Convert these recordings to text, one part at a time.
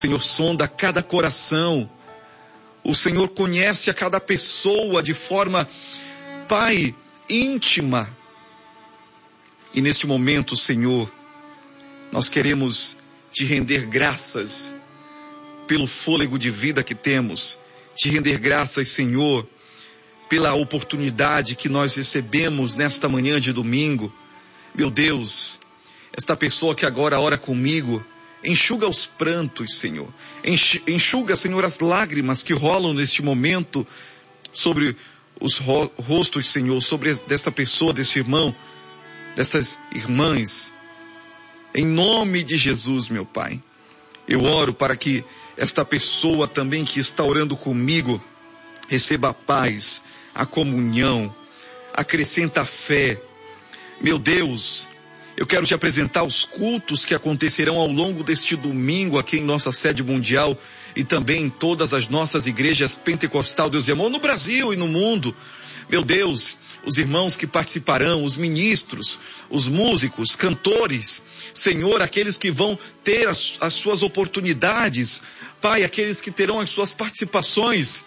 Senhor sonda cada coração. O Senhor conhece a cada pessoa de forma, Pai, íntima. E neste momento, Senhor, nós queremos te render graças pelo fôlego de vida que temos. Te render graças, Senhor, pela oportunidade que nós recebemos nesta manhã de domingo. Meu Deus, esta pessoa que agora ora comigo, enxuga os prantos, Senhor. Enxuga, Senhor, as lágrimas que rolam neste momento sobre os rostos, Senhor, sobre desta pessoa, desse irmão, dessas irmãs. Em nome de Jesus, meu Pai, eu oro para que esta pessoa também que está orando comigo receba a paz, a comunhão, acrescenta a fé. Meu Deus, eu quero te apresentar os cultos que acontecerão ao longo deste domingo aqui em nossa sede mundial e também em todas as nossas igrejas pentecostal, Deus e amor, no Brasil e no mundo. Meu Deus, os irmãos que participarão, os ministros, os músicos, cantores, Senhor, aqueles que vão ter as suas oportunidades, Pai, aqueles que terão as suas participações,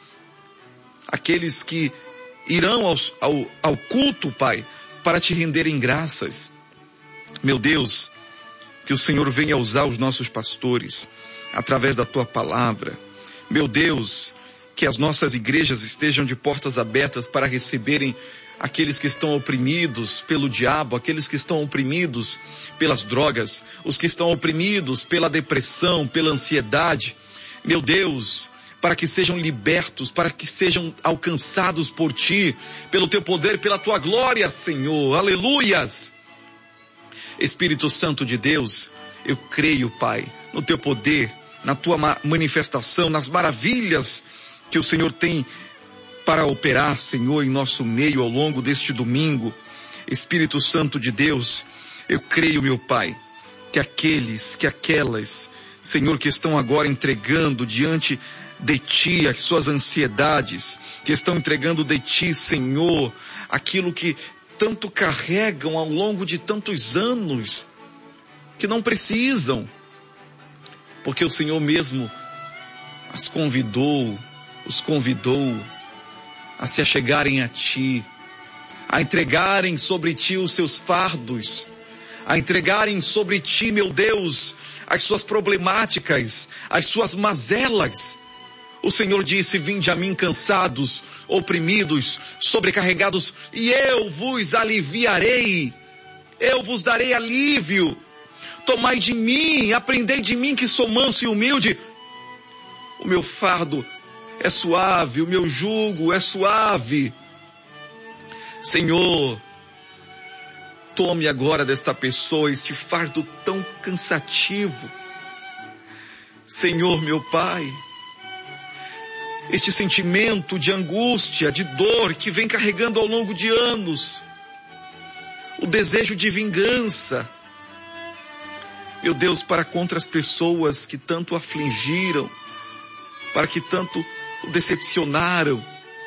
aqueles que irão ao culto, Pai, para te renderem graças. Meu Deus, que o Senhor venha usar os nossos pastores através da tua palavra. Meu Deus, que as nossas igrejas estejam de portas abertas para receberem aqueles que estão oprimidos pelo diabo, aqueles que estão oprimidos pelas drogas, os que estão oprimidos pela depressão, pela ansiedade. Meu Deus, para que sejam libertos, para que sejam alcançados por ti, pelo teu poder, pela tua glória, Senhor. Aleluias! Espírito Santo de Deus, eu creio, Pai, no teu poder, na tua manifestação, nas maravilhas que o Senhor tem para operar, Senhor, em nosso meio ao longo deste domingo. Espírito Santo de Deus, eu creio, meu Pai, que aquelas, Senhor, que estão agora entregando diante de ti as suas ansiedades, que estão entregando de ti, Senhor, aquilo que tanto carregam ao longo de tantos anos, que não precisam, porque o Senhor mesmo os convidou a se achegarem a ti, a entregarem sobre ti os seus fardos, a entregarem sobre ti, meu Deus, as suas problemáticas, as suas mazelas. O Senhor disse: vinde a mim cansados, oprimidos, sobrecarregados, e eu vos aliviarei, eu vos darei alívio. Tomai de mim, aprendei de mim que sou manso e humilde. O meu fardo é suave, o meu jugo é suave. Senhor, tome agora desta pessoa este fardo tão cansativo. Senhor, meu Pai, este sentimento de angústia, de dor que vem carregando ao longo de anos, o desejo de vingança, meu Deus, para contra as pessoas que tanto afligiram, para que tanto o decepcionaram,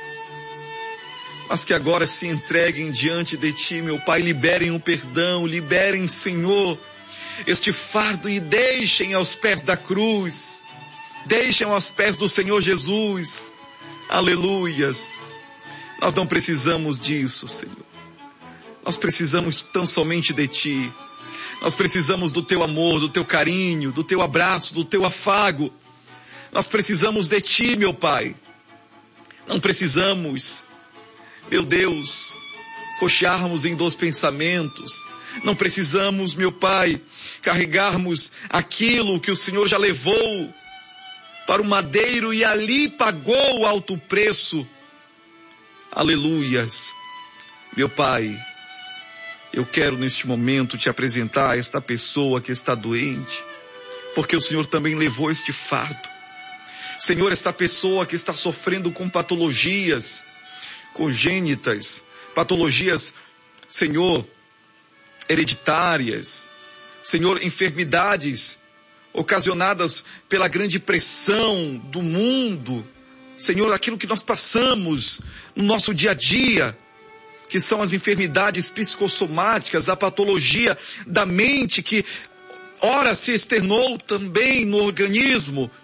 mas que agora se entreguem diante de ti, meu Pai, liberem o perdão, liberem, Senhor, este fardo e deixem aos pés da cruz, deixem aos pés do Senhor Jesus. Aleluias. Nós não precisamos disso, Senhor. Nós precisamos tão somente de ti. Nós precisamos do teu amor, do teu carinho, do teu abraço, do teu afago. Nós precisamos de ti, meu Pai. Não precisamos, meu Deus, cochearmos em 2 pensamentos. Não precisamos, meu Pai, carregarmos aquilo que o Senhor já levou para o madeiro e ali pagou alto preço. Aleluias. Meu Pai, eu quero neste momento te apresentar esta pessoa que está doente, porque o Senhor também levou este fardo. Senhor, esta pessoa que está sofrendo com patologias congênitas, patologias, Senhor, hereditárias, Senhor, enfermidades ocasionadas pela grande pressão do mundo, Senhor, aquilo que nós passamos no nosso dia a dia, que são as enfermidades psicossomáticas, a patologia da mente que ora se externou também no organismo